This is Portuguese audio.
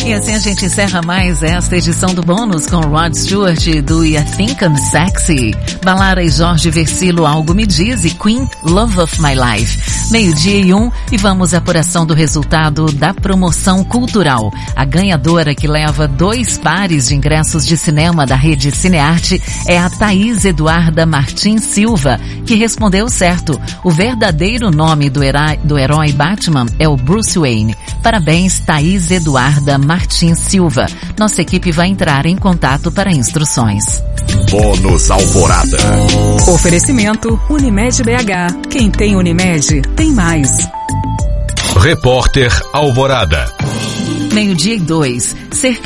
E assim a gente encerra mais esta edição do Bônus com Rod Stewart do You Think I'm Sexy, Balara e Jorge Versilo, Algo Me Diz, e Queen, Love of My Life. 12:01 e vamos à apuração do resultado da promoção cultural. A ganhadora, que leva 2 pares de ingressos de cinema da rede Cinearte, é a Thaís Eduarda Martins Silva, que respondeu certo. O verdadeiro nome do herói Batman é o Bruce Wayne. Parabéns, Thaís Eduarda Martins Silva. Nossa equipe vai entrar em contato para instruções. Bônus Alvorada. Oferecimento Unimed BH. Quem tem Unimed, tem mais. Repórter Alvorada. 12:02.